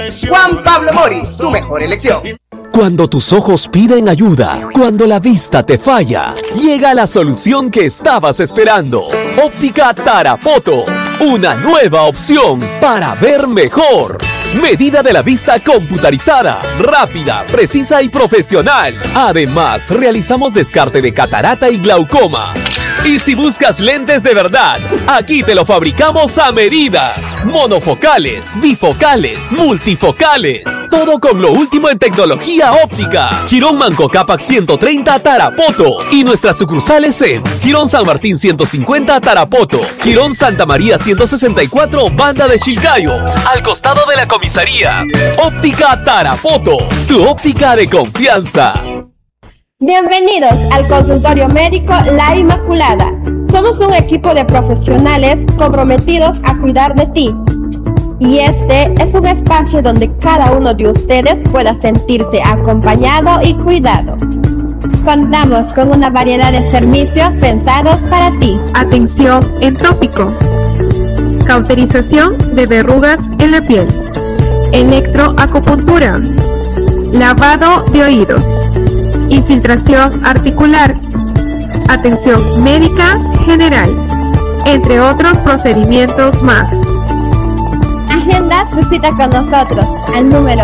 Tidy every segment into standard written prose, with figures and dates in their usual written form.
Juan Pablo Mori, tu mejor elección. Cuando tus ojos piden ayuda, cuando la vista te falla, llega la solución que estabas esperando. Óptica Tarapoto, una nueva opción para ver mejor. Medida de la vista computarizada, rápida, precisa y profesional. Además, realizamos descarte de catarata y glaucoma. Y si buscas lentes de verdad, aquí te lo fabricamos a medida. Monofocales, bifocales, multifocales. Todo con lo último en tecnología óptica. Jirón Manco Cápac 130 Tarapoto. Y nuestras sucursales en Jirón San Martín 150 Tarapoto. Jirón Santa María 164 Banda de Chilcayo. Al costado de la comisaría. Óptica Tarapoto. Tu óptica de confianza. Bienvenidos al consultorio médico La Inmaculada. Somos un equipo de profesionales comprometidos a cuidar de ti. Y este es un espacio donde cada uno de ustedes pueda sentirse acompañado y cuidado. Contamos con una variedad de servicios pensados para ti. Atención en tópico, cauterización de verrugas en la piel, electroacupuntura, lavado de oídos, infiltración articular, atención médica general, entre otros procedimientos más. Agenda tu cita con nosotros al número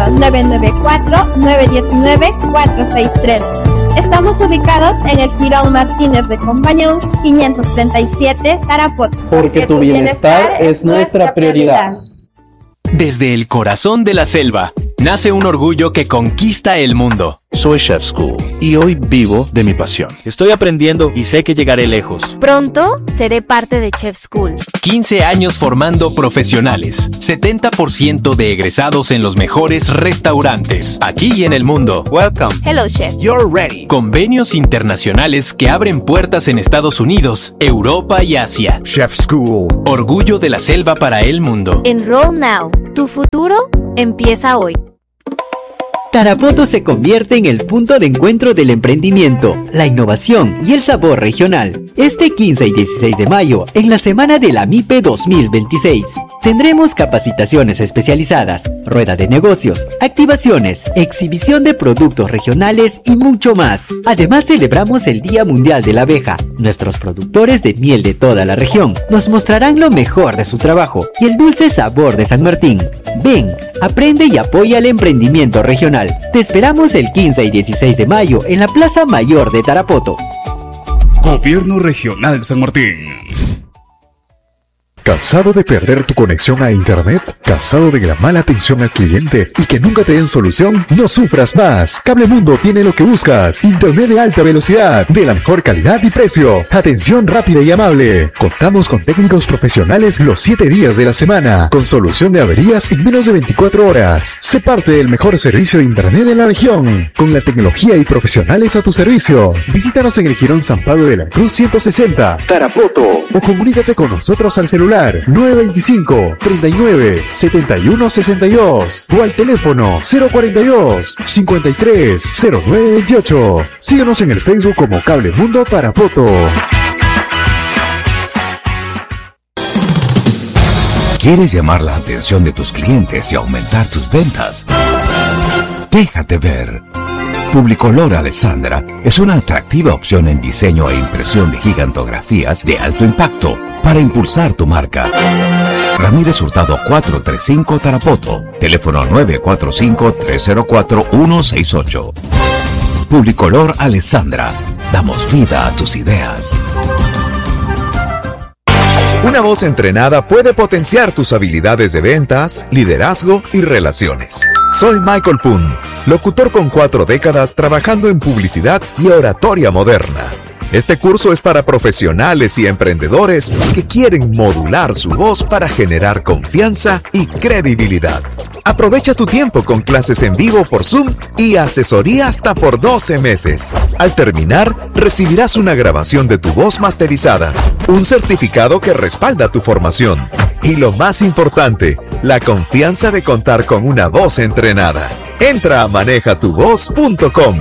994-919-463. Estamos ubicados en el Jirón Martínez de Compañón, 537 Tarapoto. Porque tu bienestar es nuestra prioridad. Desde el corazón de la selva, nace un orgullo que conquista el mundo. Soy Chef School y hoy vivo de mi pasión. Estoy aprendiendo y sé que llegaré lejos. Pronto seré parte de Chef School. 15 años formando profesionales. 70% de egresados en los mejores restaurantes, aquí y en el mundo. Welcome. Hello, Chef. You're ready. Convenios internacionales que abren puertas en Estados Unidos, Europa y Asia. Chef School. Orgullo de la selva para el mundo. Enroll now. Tu futuro empieza hoy. Tarapoto se convierte en el punto de encuentro del emprendimiento, la innovación y el sabor regional. Este 15 y 16 de mayo, en la semana de la MIPE 2026, tendremos capacitaciones especializadas, rueda de negocios, activaciones, exhibición de productos regionales y mucho más. Además, celebramos el Día Mundial de la Abeja. Nuestros productores de miel de toda la región nos mostrarán lo mejor de su trabajo y el dulce sabor de San Martín. Ven, aprende y apoya el emprendimiento regional. Te esperamos el 15 y 16 de mayo en la Plaza Mayor de Tarapoto. Gobierno Regional San Martín. ¿Cansado de perder tu conexión a internet? ¿Cansado de la mala atención al cliente y que nunca te den solución? No sufras más. Cablemundo tiene lo que buscas. Internet de alta velocidad, de la mejor calidad y precio. Atención rápida y amable. Contamos con técnicos profesionales los 7 días de la semana, con solución de averías en menos de 24 horas. Sé parte del mejor servicio de internet de la región, con la tecnología y profesionales a tu servicio. Visítanos en el Jirón San Pablo de la Cruz 160, Tarapoto, o comunícate con nosotros al celular 925-39-7162 o al teléfono 042-530928. Síguenos en el Facebook como Cablemundo Tarapoto. ¿Quieres llamar la atención de tus clientes y aumentar tus ventas? Déjate ver. Publicolor Alessandra es una atractiva opción en diseño e impresión de gigantografías de alto impacto para impulsar tu marca. Ramírez Hurtado 435 Tarapoto. Teléfono 945-304-168. Publicolor Alessandra. Damos vida a tus ideas. Una voz entrenada puede potenciar tus habilidades de ventas, liderazgo y relaciones. Soy Michael Poon, locutor con 4 décadas trabajando en publicidad y oratoria moderna. Este curso es para profesionales y emprendedores que quieren modular su voz para generar confianza y credibilidad. Aprovecha tu tiempo con clases en vivo por Zoom y asesoría hasta por 12 meses. Al terminar, recibirás una grabación de tu voz masterizada, un certificado que respalda tu formación y lo más importante, la confianza de contar con una voz entrenada. Entra a manejatuvoz.com.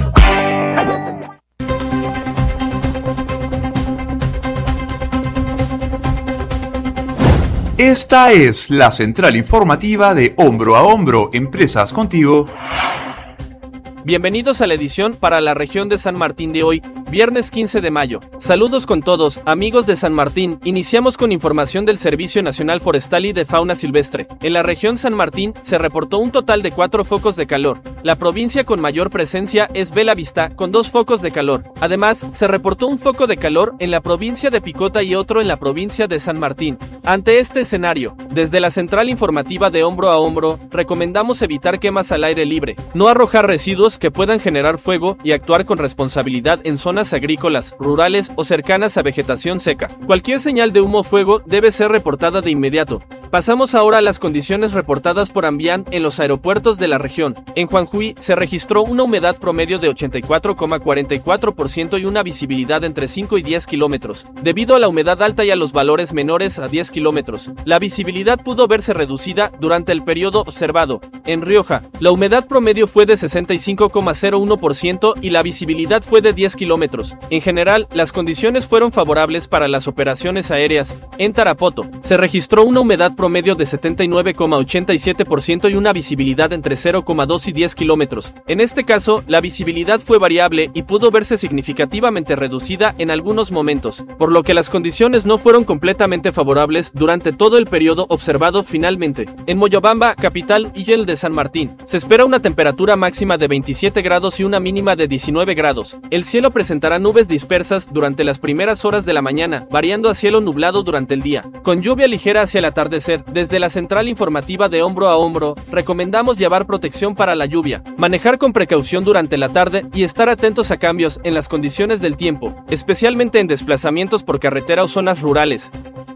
Esta es la central informativa de Hombro a Hombro, Empresas Contigo. Bienvenidos a la edición para la región de San Martín de hoy, viernes 15 de mayo. Saludos con todos, amigos de San Martín. Iniciamos con información del Servicio Nacional Forestal y de Fauna Silvestre. En la región San Martín se reportó un total de 4 focos de calor. La provincia con mayor presencia es Bella Vista, con 2 focos de calor. Además, se reportó un foco de calor en la provincia de Picota y otro en la provincia de San Martín. Ante este escenario, desde la central informativa de Hombro a Hombro, recomendamos evitar quemas al aire libre, no arrojar residuos que puedan generar fuego y actuar con responsabilidad en zonas agrícolas, rurales o cercanas a vegetación seca. Cualquier señal de humo o fuego debe ser reportada de inmediato. Pasamos ahora a las condiciones reportadas por Ambiant en los aeropuertos de la región. En Juanjuy se registró una humedad promedio de 84,44% y una visibilidad entre 5 y 10 kilómetros. Debido a la humedad alta y a los valores menores a 10 kilómetros, la visibilidad pudo verse reducida durante el periodo observado. En Rioja, la humedad promedio fue de 65,01% y la visibilidad fue de 10 kilómetros. En general, las condiciones fueron favorables para las operaciones aéreas. En Tarapoto, se registró una humedad promedio de 79,87% y una visibilidad entre 0,2 y 10 kilómetros. En este caso, la visibilidad fue variable y pudo verse significativamente reducida en algunos momentos, por lo que las condiciones no fueron completamente favorables durante todo el periodo observado. Finalmente, en Moyobamba, capital y el de San Martín, se espera una temperatura máxima de 27 grados y una mínima de 19 grados. El cielo presentará nubes dispersas durante las primeras horas de la mañana, variando a cielo nublado durante el día, con lluvia ligera hacia el atardecer. Desde la central informativa de Hombro a Hombro, recomendamos llevar protección para la lluvia, manejar con precaución durante la tarde y estar atentos a cambios en las condiciones del tiempo, especialmente en desplazamientos por carretera o zonas rurales.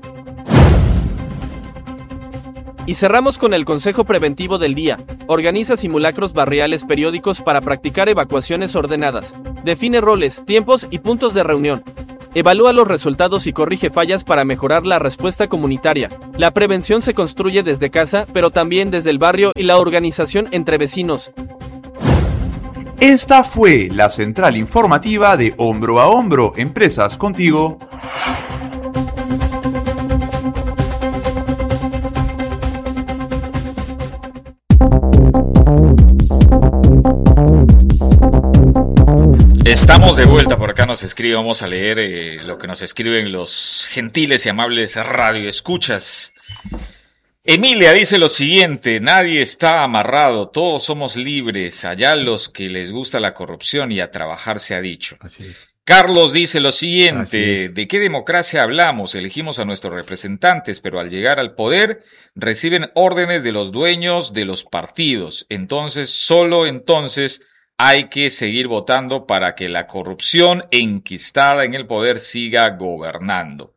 Y cerramos con el consejo preventivo del día. Organiza simulacros barriales periódicos para practicar evacuaciones ordenadas. Define roles, tiempos y puntos de reunión. Evalúa los resultados y corrige fallas para mejorar la respuesta comunitaria. La prevención se construye desde casa, pero también desde el barrio y la organización entre vecinos. Esta fue la central informativa de Hombro a Hombro, Empresas Contigo. Estamos de vuelta, por acá nos escribe, vamos a leer lo que nos escriben los gentiles y amables radioescuchas. Emilia dice lo siguiente: nadie está amarrado, todos somos libres, allá los que les gusta la corrupción y a trabajar se ha dicho. Así es. Carlos dice lo siguiente: ¿de qué democracia hablamos? Elegimos a nuestros representantes, pero al llegar al poder reciben órdenes de los dueños de los partidos. Entonces, solo entonces hay que seguir votando para que la corrupción enquistada en el poder siga gobernando.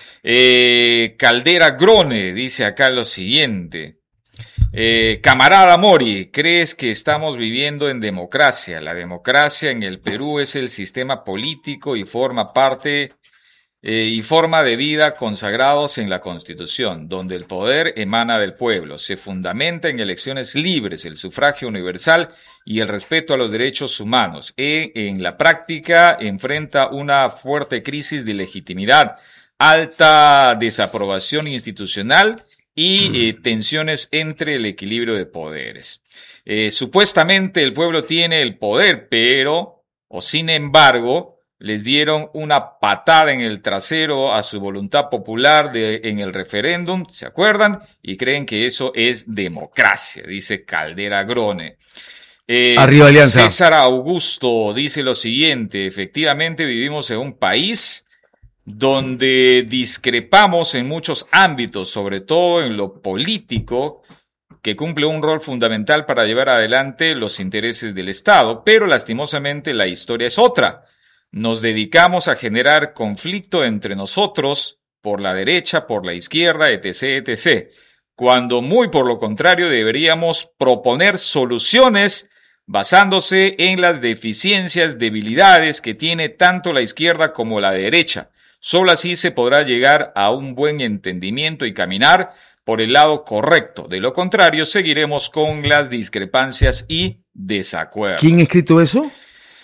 Caldera Grone dice acá lo siguiente: camarada Mori, ¿crees que estamos viviendo en democracia? La democracia en el Perú es el sistema político y forma parte y forma de vida consagrados en la Constitución, donde el poder emana del pueblo, se fundamenta en elecciones libres, el sufragio universal y el respeto a los derechos humanos. En la práctica enfrenta una fuerte crisis de legitimidad, alta desaprobación institucional y tensiones entre el equilibrio de poderes. Supuestamente el pueblo tiene el poder, pero, o sin embargo, les dieron una patada en el trasero a su voluntad popular en el referéndum, ¿se acuerdan? Y creen que eso es democracia, dice Caldera Grone. Arriba Alianza. César Augusto dice lo siguiente: efectivamente vivimos en un país donde discrepamos en muchos ámbitos, sobre todo en lo político, que cumple un rol fundamental para llevar adelante los intereses del Estado, pero lastimosamente la historia es otra. Nos dedicamos a generar conflicto entre nosotros, por la derecha, por la izquierda, etc., etc., cuando muy por lo contrario deberíamos proponer soluciones basándose en las deficiencias, debilidades que tiene tanto la izquierda como la derecha. Solo así se podrá llegar a un buen entendimiento y caminar por el lado correcto. De lo contrario, seguiremos con las discrepancias y desacuerdos. ¿Quién ha escrito eso?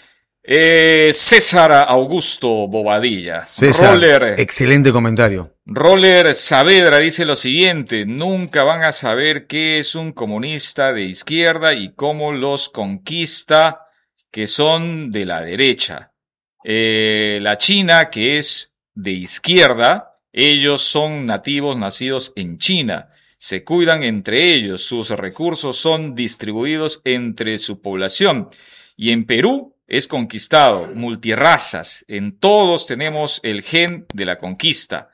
César Augusto Bobadilla. César, excelente comentario. Roller Saavedra dice lo siguiente: nunca van a saber qué es un comunista de izquierda y cómo los conquista, que son de la derecha. La China, que es de izquierda, ellos son nativos nacidos en China. Se cuidan entre ellos, sus recursos son distribuidos entre su población. Y en Perú es conquistado, multirrazas. En todos tenemos el gen de la conquista.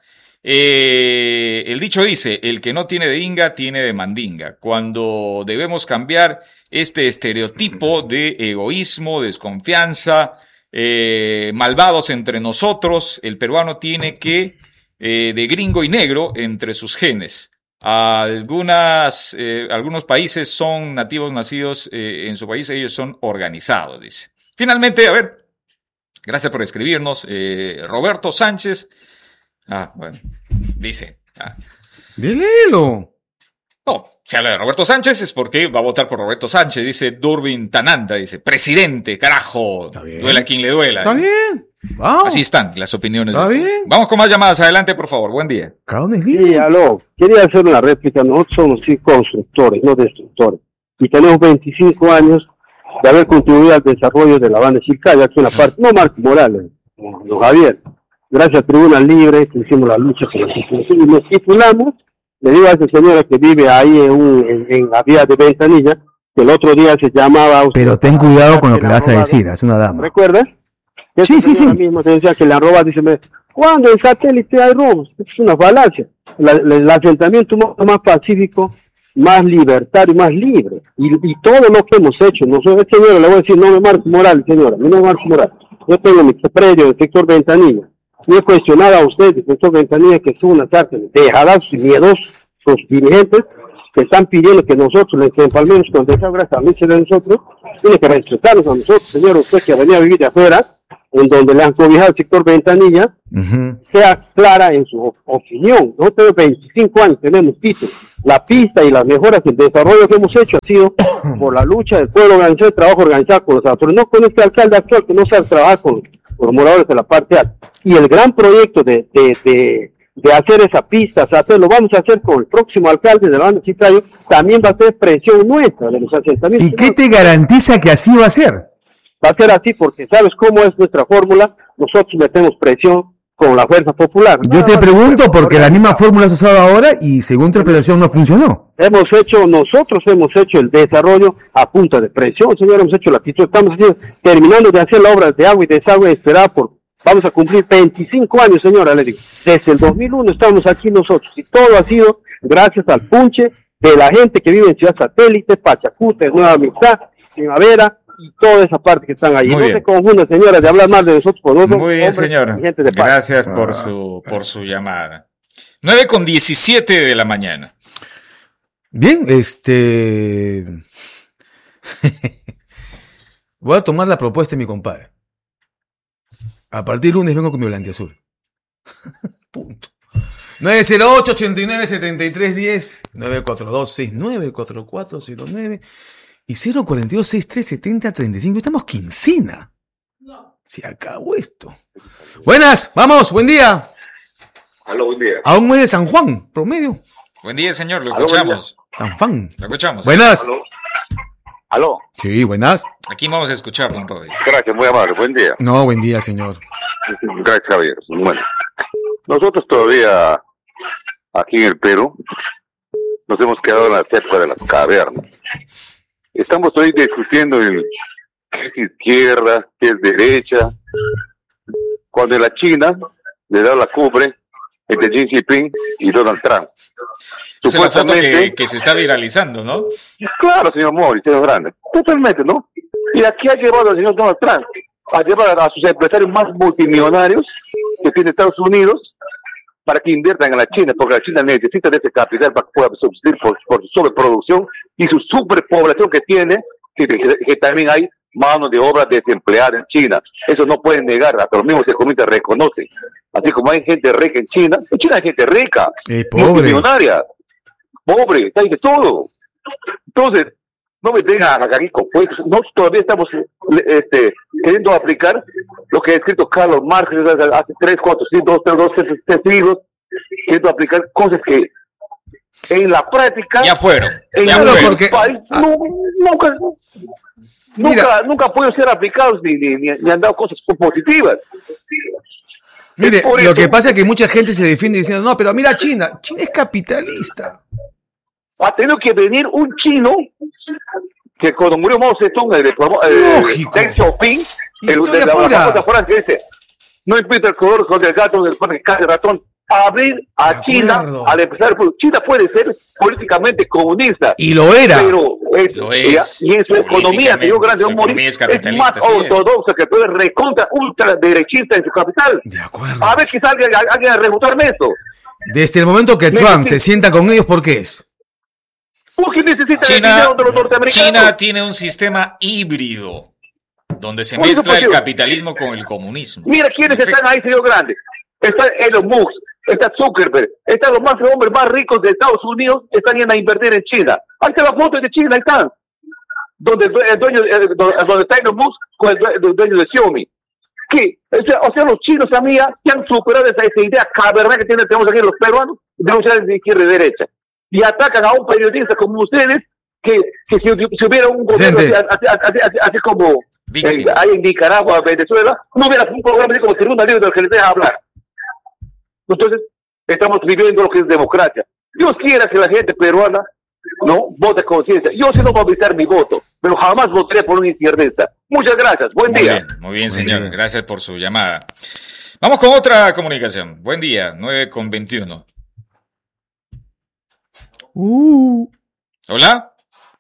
El dicho dice: el que no tiene de inga, tiene de mandinga. Cuando debemos cambiar este estereotipo de egoísmo, desconfianza, malvados entre nosotros, el peruano tiene que, de gringo y negro, entre sus genes. Algunos países son nativos nacidos en su país, ellos son organizados, dice. Finalmente, a ver, gracias por escribirnos, Roberto Sánchez. Bueno, dice. Dílelo. No, si habla de Roberto Sánchez es porque va a votar por Roberto Sánchez, dice Durbin Tananda, dice, presidente, carajo, está bien. Duela a quien le duela. Está bien. Wow. Así están las opiniones. Está bien. Vamos con más llamadas, adelante por favor, buen día. Sí, aló, quería hacer una réplica. Nosotros somos sí constructores, no destructores, y tenemos 25 años de haber contribuido al desarrollo de la banda Chilcaya, aquí en la parte, no Marco Morales, don Javier, gracias a Tribuna Libre, que hicimos la lucha con la institución, y nos titulamos. Le digo a esa señora que vive ahí en la vía de Ventanilla, que el otro día se llamaba... Pero ten cuidado con lo que le vas a decir, es una dama. ¿Recuerdas? Sí. Mismo te decía que la roba, dice, ¿cuándo en satélite hay robos? Es una falacia. El asentamiento más pacífico, más libertario, más libre. Y todo lo que hemos hecho, nosotros, señora, le voy a decir, no me Marco Morales, señora, no me Marco Morales. Yo tengo mi predio del sector Ventanilla. Y he cuestionado a ustedes, sector Ventanilla, que son unas artes dejadas y miedosos, sus dirigentes, que están pidiendo que nosotros les empalmemos con deseo gracias a mí, de nosotros, tiene que respetarnos a nosotros, señor, usted que venía a vivir de afuera, en donde le han cobijado el sector Ventanilla, sea clara en su opinión. Nosotros tenemos 25 años, tenemos títulos. La pista y las mejoras y el desarrollo que hemos hecho ha sido por la lucha del pueblo organizado, el trabajo organizado con los autores, no con este alcalde actual que no sabe trabajar con los moradores de la parte alta. Y el gran proyecto de hacer esa pista, lo vamos a hacer con el próximo alcalde de la banda Chiclayo, también va a ser presión nuestra de los asentamientos. ¿Y qué te garantiza que así va a ser? Va a ser así porque sabes cómo es nuestra fórmula, nosotros metemos presión con la fuerza popular. Yo te pregunto porque la misma fórmula se ha usado ahora y según interpretación no funcionó. Nosotros hemos hecho el desarrollo a punta de presión, señor, hemos hecho la actitud, estamos terminando de hacer la obra de agua y desagüe esperada vamos a cumplir 25 años, señora, le digo. Desde el 2001 estamos aquí nosotros y todo ha sido gracias al punche de la gente que vive en Ciudad Satélite, Pachacute, Nueva Amistad, Primavera y toda esa parte que están ahí. No se confunda, señora, de hablar mal de nosotros por nosotros. Muy bien, señor. Gracias por su llamada. 9:17 de la mañana. Bien, voy a tomar la propuesta de mi compadre. A partir del lunes vengo con mi blanquiazul. Punto. 908-89-73-10, 942-694409 y 042-6370-35. Estamos quincena. No. Se acabó esto. Buenas, vamos, buen día. Aló, buen día. A un mes de San Juan, promedio. Buen día, señor, lo escuchamos. San Juan. Lo escuchamos. Buenas. ¿Aló? Sí, buenas. Aquí vamos a escuchar, don Rodri. Gracias, muy amable. Buen día. No, buen día, señor. Gracias, Javier. Bueno, nosotros todavía aquí en el Perú nos hemos quedado en la cepa de las cavernas. Estamos hoy discutiendo qué es izquierda, qué es derecha. Cuando la China le da la cumbre entre Xi Jinping y Donald Trump. Esa es la foto que se está viralizando, ¿no? Claro, señor Mori, señor Grande. Totalmente, ¿no? Y aquí ha llevado al señor Donald Trump a llevar a sus empresarios más multimillonarios que tiene Estados Unidos para que inviertan en la China, porque la China necesita de ese capital para que pueda subsistir por su sobreproducción y su superpoblación que tiene, que también hay mano de obra desempleada en China. Eso no pueden negar, hasta los mismos economistas reconocen. Así como hay gente rica en China hay gente rica, multimillonaria, pobre, hay de todo. Entonces, no me vengan a aquí con fuegos. Nosotros todavía estamos queriendo aplicar lo que ha escrito Carlos Marx hace 3, 4, 5, 2, 3 siglos, queriendo aplicar cosas que en la práctica ya fueron. Porque país nunca pueden ser aplicados ni han dado cosas positivas. Mire, lo que pasa es que mucha gente se defiende diciendo, no, pero mira China es capitalista. Ha tenido que venir un chino que cuando murió Mao Zedong, Deng Xiaoping, Historia de la pura. famosa frase que dice, no importa el color con el gato, del ratón, abrir a China al empezar. China puede ser políticamente comunista. Y lo era. Pero Lo es. y en su economía, que yo grande morir, es más ortodoxa que puede recontra ultraderechista en su capital. De acuerdo. A ver si salga alguien a refutarme esto. Desde el momento que Trump se sienta con ellos, ¿por qué es? Porque necesita el dinero de los norteamericanos. China tiene un sistema híbrido donde se mezcla el capitalismo con el comunismo. Mira quiénes están ahí, señor grande. Está Elon Musk, está Zuckerberg, están los hombres más ricos de Estados Unidos, están yendo a invertir en China. Ahí está la foto de China, ahí están. Donde está Elon Musk con el dueño de Xiaomi. ¿Qué? O sea, los chinos, amiga, que han superado esa idea caverna que tenemos aquí los peruanos, de no ser de izquierda y derecha. Y atacan a un periodista como ustedes, que si hubiera un gobierno así como hay en Nicaragua, Venezuela, no hubiera un programa así como Segunda Libre del que les deja hablar. Entonces, estamos viviendo lo que es democracia. Dios quiera que la gente peruana no vote conciencia. Yo sí no voy a avisar mi voto, pero jamás votaré por un izquierdista. Muchas gracias. Buen día. Muy bien, señor. Gracias por su llamada. Vamos con otra comunicación. Buen día, 9:21. Hola.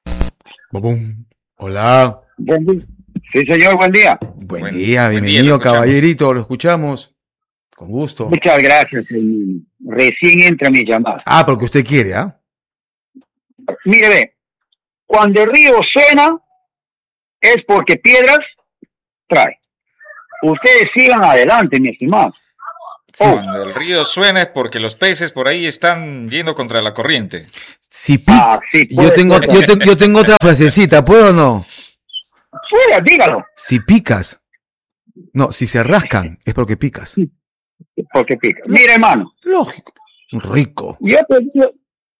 Hola. Sí, señor, buen día. Buen día, bienvenido, caballerito, lo escuchamos. Con gusto. Muchas gracias, señor. Recién entra mi llamada. Ah, porque usted quiere, ¿ah? Mire, ve, cuando el río suena, es porque piedras trae. Ustedes sigan adelante, mi estimado. Cuando el río suena es porque los peces por ahí están yendo contra la corriente. Sí, yo tengo otra frasecita, ¿puedo o no? Sí, dígalo. Si picas. No, si se rascan, es porque picas. Porque pica. Mira, hermano. Lógico. Rico. Yo te digo,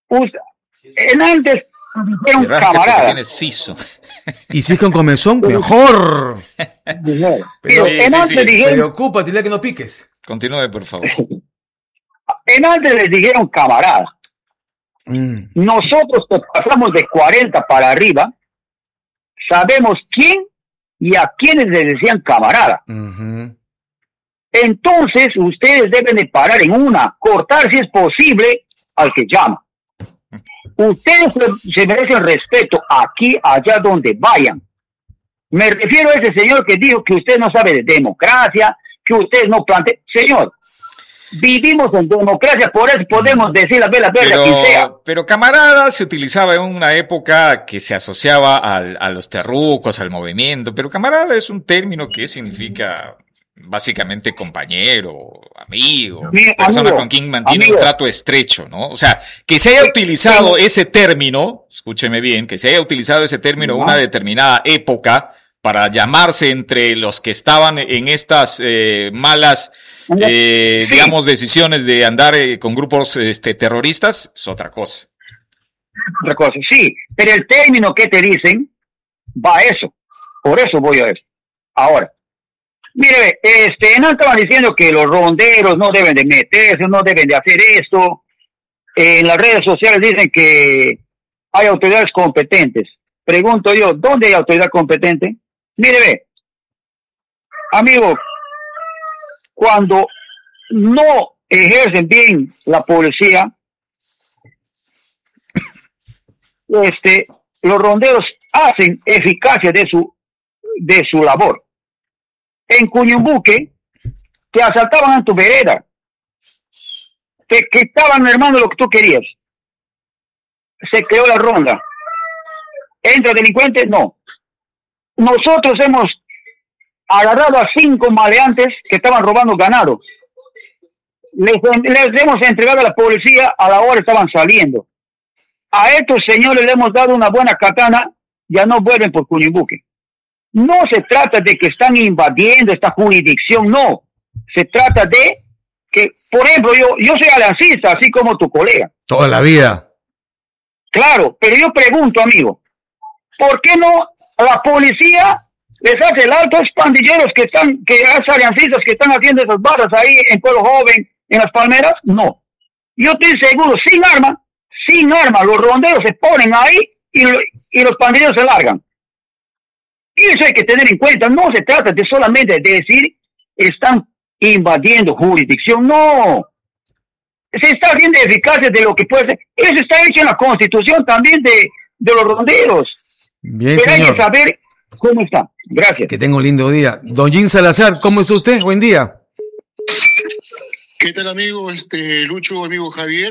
antes era un camarada. Tienes siso. Y si es con comezón, mejor. Pero preocúpate, dile que no piques. Continúe, por favor. Antes les dijeron camarada. Nosotros que pasamos de 40 para arriba, sabemos quién y a quiénes les decían camarada. Entonces, ustedes deben de parar en una, cortar si es posible al que llama. Ustedes se merecen respeto aquí, allá donde vayan. Me refiero a ese señor que dijo que usted no sabe de democracia, que ustedes no plantean. Señor, vivimos en democracia, por eso podemos decir la verdad a quien sea. Pero camarada se utilizaba en una época que se asociaba a los terrucos, al movimiento, pero camarada es un término que significa básicamente compañero, amigo, persona con quien mantiene un trato estrecho, ¿no? O sea, que se haya utilizado ese término, escúcheme bien, que se haya utilizado ese término en una determinada época para llamarse entre los que estaban en estas malas, digamos, decisiones de andar con grupos terroristas, es otra cosa. Otra cosa, sí, pero el término que te dicen va a eso, por eso voy a eso. Ahora, mire, no estaban diciendo que los ronderos no deben de meterse, no deben de hacer esto. En las redes sociales dicen que hay autoridades competentes. Pregunto yo, ¿dónde hay autoridad competente? Mire, ve, amigo, cuando no ejercen bien la policía, los ronderos hacen eficacia de su labor. En Cuñumbuque, te asaltaban en tu vereda. Te quitaban, hermano, lo que tú querías. Se creó la ronda. ¿Entra delincuente? No. Nosotros hemos agarrado a 5 maleantes que estaban robando ganado. Les hemos entregado a la policía, a la hora estaban saliendo. A estos señores le hemos dado una buena katana, ya no vuelven por Cuñumbuque. No se trata de que están invadiendo esta jurisdicción, no. Se trata de que, por ejemplo, yo soy aliancista, así como tu colega. Toda la vida. Claro, pero yo pregunto, amigo, ¿por qué no la policía les hace el alto a los pandilleros que a aliancistas que están haciendo esas barras ahí en Pueblo Joven, en Las Palmeras? No. Yo estoy seguro, sin arma, los ronderos se ponen ahí y los pandilleros se largan. Y eso hay que tener en cuenta. No se trata de solamente de decir están invadiendo jurisdicción. No. Se está haciendo eficacia de lo que puede ser. Eso está hecho en la Constitución también de los ronderos. Bien, pero señor. hay que saber cómo está. Gracias. Que tenga un lindo día. Don Jim Salazar, ¿cómo está usted? Buen día. ¿Qué tal, amigo Lucho, amigo Javier?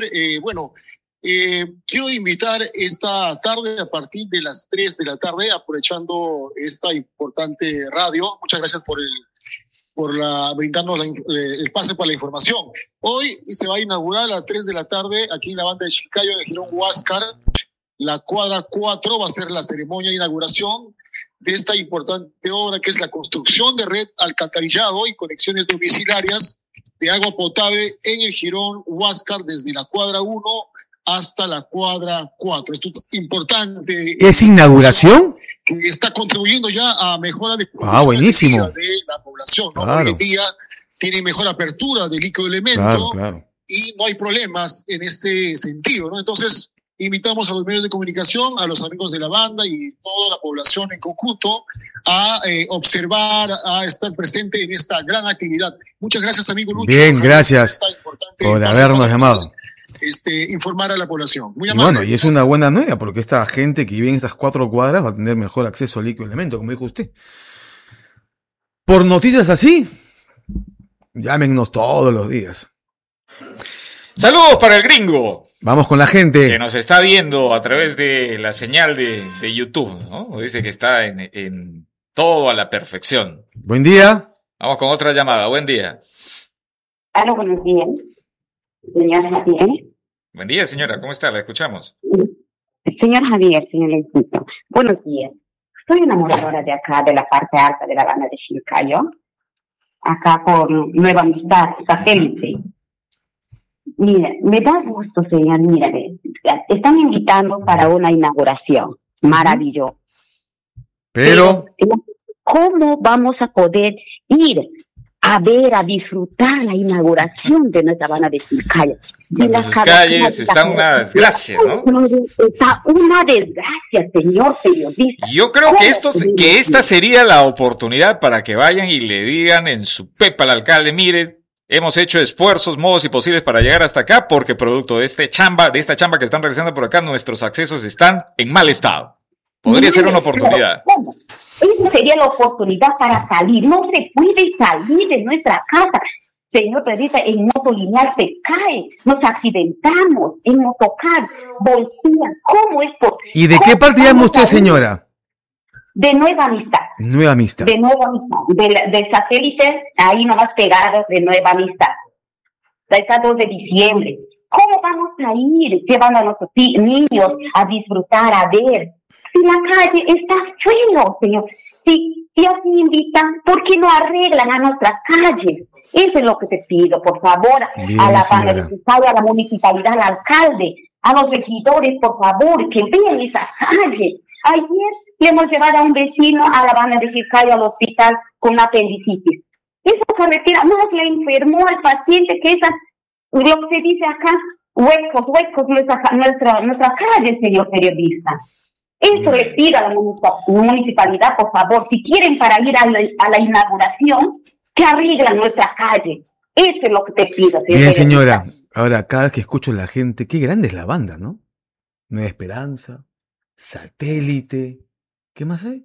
Quiero invitar esta tarde a partir de las 3 de la tarde, aprovechando esta importante radio. Muchas gracias por brindarnos el pase para la información. Hoy se va a inaugurar a las 3 de la tarde aquí en la banda de Chilcayo, en el Girón Huáscar. La cuadra 4 va a ser la ceremonia de inauguración de esta importante obra, que es la construcción de red alcantarillado y conexiones domiciliarias de agua potable en el Girón Huáscar, desde la cuadra 1 hasta la cuadra 4. Esto es importante. ¿Es inauguración? Que está contribuyendo ya a mejora de buenísimo. De la población, ¿no? Claro. Hoy en día tiene mejor apertura de líquido elemento, claro. Y no hay problemas en este sentido, ¿no? Entonces, invitamos a los medios de comunicación, a los amigos de la banda y toda la población en conjunto a observar, a estar presente en esta gran actividad. Muchas gracias, amigo Lucho. Bien, gracias por habernos llamado. Informar a la población. Muy Y amable. bueno, y es una buena nueva, porque esta gente que vive en estas 4 cuadras va a tener mejor acceso al líquido elemento, como dijo usted. Por noticias así, llámenos todos los días. Saludos para el gringo. Vamos con la gente. Que nos está viendo a través de la señal de YouTube, ¿no? Dice que está en todo a la perfección. Buen día. Vamos con otra llamada. Buen día. Hola, buenos días. Señor Javier. Buen día, señora. ¿Cómo está? La escuchamos. Señor Javier, señor Lencito. Buenos días. Soy una moradora de acá, de la parte alta de la banda de Chilcayo. Acá por Nueva Amistad, satélite. Mira, me da gusto, señor. Mira, están invitando para una inauguración. Maravilloso. Pero ¿cómo vamos a poder ir a ver, a disfrutar la inauguración de nuestra banda de Chilcayo? En sus calles está una desgracia, ¿no? Está una desgracia, señor periodista. Yo creo que esta sería la oportunidad para que vayan y le digan en su pepa al alcalde: mire, hemos hecho esfuerzos, modos y posibles para llegar hasta acá, porque producto de esta chamba que están realizando por acá, nuestros accesos están en mal estado. Podría ser una oportunidad. ¿Cómo? Esa sería la oportunidad para salir. No se puede salir de nuestra casa. Señor periodista, en moto lineal se cae, nos accidentamos, en motocar, bolsillas. ¿Cómo es posible? ¿Y de qué parte llama usted, señora? De Nueva Amistad. Nueva Amistad. De Nueva Amistad. De satélite, ahí nomás pegados, de Nueva Amistad. Está 2 de diciembre. ¿Cómo vamos a ir llevando a nuestros niños a disfrutar, a ver? Si la calle está feo, señor. Si así invitan, ¿por qué no arreglan a nuestras calles? Eso es lo que te pido, por favor. Bien, a la señora. banda, a la municipalidad, al alcalde, a los regidores, por favor, que vean esa calle. Ayer le hemos llevado a un vecino a la banda de Chilcayo al hospital con apendicitis. Esa carretera no le enfermó al paciente, que esa, lo que se dice acá, huecos, nuestra calle, señor periodista. Eso le pido a la municipalidad, por favor, si quieren para ir a la inauguración, que arreglen nuestra calle. Eso es lo que te pido, señor. Bien, señora. Ahora, cada vez que escucho a la gente, qué grande es la banda, ¿no? Nueva Esperanza, Satélite. ¿Qué más hay?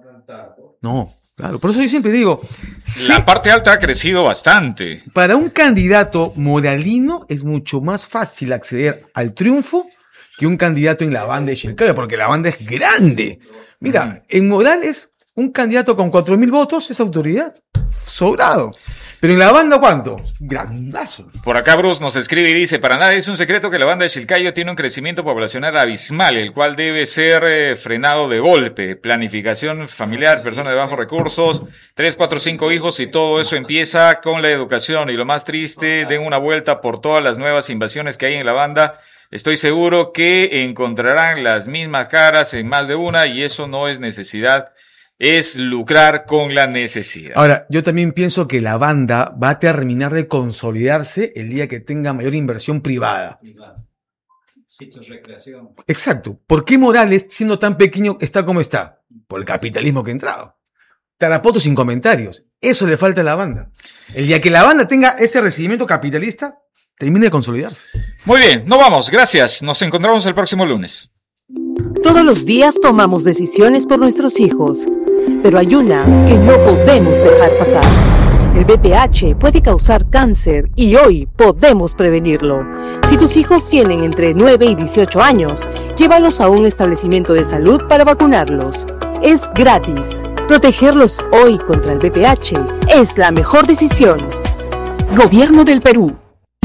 No, claro. Por eso yo siempre digo, La parte alta ha crecido bastante. para un candidato moralino es mucho más fácil acceder al triunfo que un candidato en la banda de Chilcayo, porque la banda es grande. Mira, en Morales, un candidato con 4.000 votos es autoridad. Sobrado. Pero en la banda, ¿cuánto? Grandazo. Por acá Bruce nos escribe y dice, para nada es un secreto que la banda de Chilcayo tiene un crecimiento poblacional abismal, el cual debe ser frenado de golpe. Planificación familiar, personas de bajos recursos, 3, 4, 5 hijos y todo eso empieza con la educación. Y lo más triste, den una vuelta por todas las nuevas invasiones que hay en la banda. Estoy seguro que encontrarán las mismas caras en más de una y eso no es necesidad, es lucrar con la necesidad. Ahora, yo también pienso que la banda va a terminar de consolidarse el día que tenga mayor inversión privada. Sitios de recreación. Exacto. ¿Por qué Morales, siendo tan pequeño, está como está? Por el capitalismo que ha entrado. Tarapoto sin comentarios. Eso le falta a la banda. El día que la banda tenga ese recibimiento capitalista, termine de consolidarse. Muy bien, nos vamos. Gracias. Nos encontramos el próximo lunes. Todos los días tomamos decisiones por nuestros hijos, pero hay una que no podemos dejar pasar. El VPH puede causar cáncer y hoy podemos prevenirlo. Si tus hijos tienen entre 9 y 18 años, llévalos a un establecimiento de salud para vacunarlos. Es gratis. Protegerlos hoy contra el VPH es la mejor decisión. Gobierno del Perú.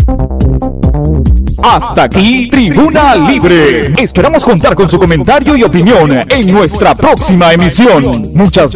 Hasta aquí Tribuna Libre. Esperamos contar con su comentario y opinión en nuestra próxima emisión. Muchas